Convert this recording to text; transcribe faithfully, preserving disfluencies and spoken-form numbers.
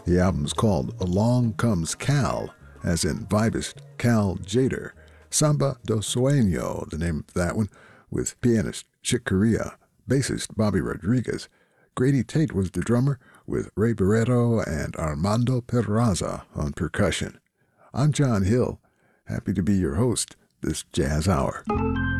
The album's called Along Comes Cal, as in vibist Cal Tjader. Samba do Sueño, the name of that one, with pianist Chick Corea, bassist Bobby Rodriguez. Grady Tate was the drummer, with Ray Barreto and Armando Perraza on percussion. I'm John Hill, happy to be your host this Jazz Hour.